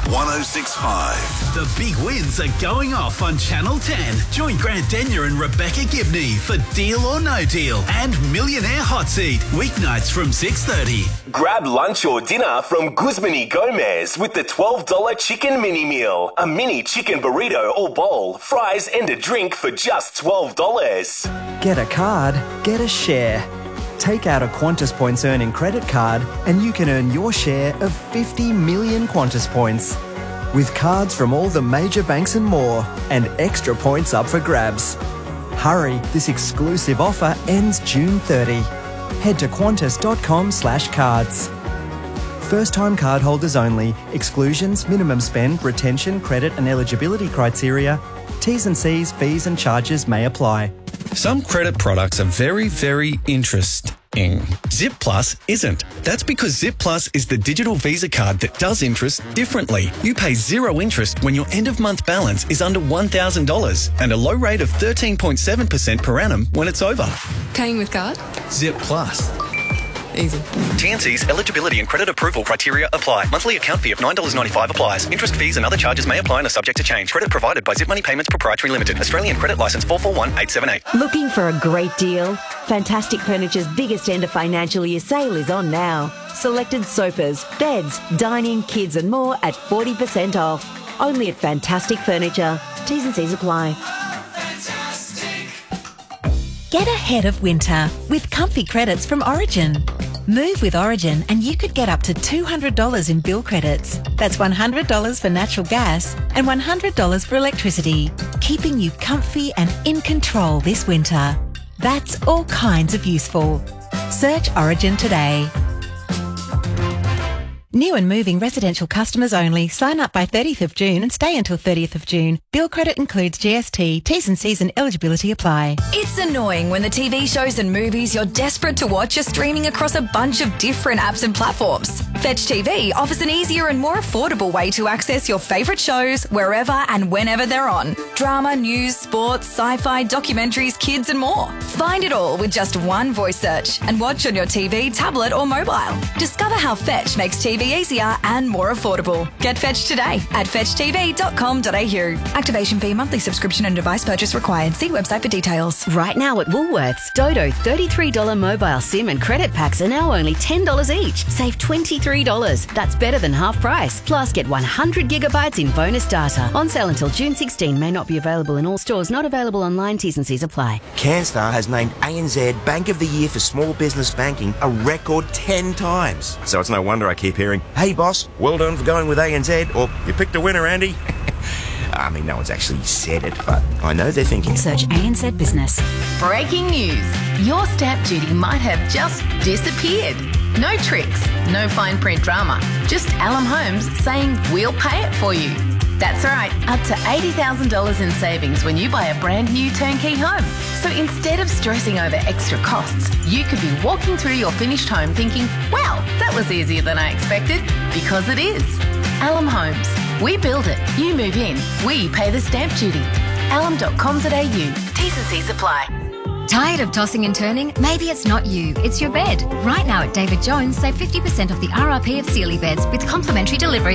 106.5. The big wins are going off on Channel 10. Join Grant Denyer and Rebecca Gibney for Deal or No Deal and Millionaire Hot Seat, weeknights from 6:30. Grab lunch or dinner from Guzman y Gomez with the $12 chicken mini meal. A mini chicken burrito or bowl, fries and a drink for just $12. Get a card, get a share. Take out a Qantas Points earning credit card and you can earn your share of 50 million Qantas points. With cards from all the major banks and more, and extra points up for grabs. Hurry, this exclusive offer ends June 30. Head to qantas.com/cards. First-time cardholders only. Exclusions, minimum spend, retention, credit and eligibility criteria. T's and C's, fees and charges may apply. Some credit products are very, very interesting. Zip Plus isn't. That's because Zip Plus is the digital Visa card that does interest differently. You pay zero interest when your end-of-month balance is under $1,000 and a low rate of 13.7% per annum when it's over. Paying with card? Zip Plus. Easy. TNC's eligibility and credit approval criteria apply. Monthly account fee of $9.95 applies. Interest, fees and other charges may apply and are subject to change. Credit provided by Zip Money Payments Proprietary Limited. Australian Credit Licence 441878. Looking for a great deal? Fantastic Furniture's biggest end of financial year sale is on now. Selected sofas, beds, dining, kids and more at 40% off. Only at Fantastic Furniture. T's and C's apply. Get ahead of winter with comfy credits from Origin. Move with Origin and you could get up to $200 in bill credits. That's $100 for natural gas and $100 for electricity, keeping you comfy and in control this winter. That's all kinds of useful. Search Origin today. New and moving residential customers only. Sign up by 30th of June and stay until 30th of June. Bill credit includes GST. T's and C's and eligibility apply. It's annoying when the TV shows and movies you're desperate to watch are streaming across a bunch of different apps and platforms. Fetch TV offers an easier and more affordable way to access your favourite shows wherever and whenever they're on. Drama, news, sports, sci-fi, documentaries, kids and more. Find it all with just one voice search and watch on your TV, tablet or mobile. Discover how Fetch makes TV easier and more affordable. Get Fetch today at fetchtv.com.au. Activation fee, monthly subscription and device purchase required. See website for details. Right now at Woolworths, Dodo $33 mobile SIM and credit packs are now only $10 each. Save $23. That's better than half price. Plus, get 100 gigabytes in bonus data. On sale until June 16. May not be available in all stores. Not available online. T's and C's apply. CanStar has named ANZ Bank of the Year for Small Business Banking a record 10 times. So it's no wonder I keep hearing, "Hey boss, well done for going with ANZ," or "You picked a winner, Andy." I mean, no one's actually said it, but I know they're thinking. Search ANZ Business. Breaking news. Your stamp duty might have just disappeared. No tricks, no fine print drama. Just Alum Homes saying we'll pay it for you. That's right, up to $80,000 in savings when you buy a brand new turnkey home. So instead of stressing over extra costs, you could be walking through your finished home thinking, wow, that was easier than I expected, because it is. Alum Homes. We build it, you move in, we pay the stamp duty. alum.com.au. T's and C's apply. Tired of tossing and turning? Maybe it's not you, it's your bed. Right now at David Jones, save 50% off the RRP of Sealy beds with complimentary delivery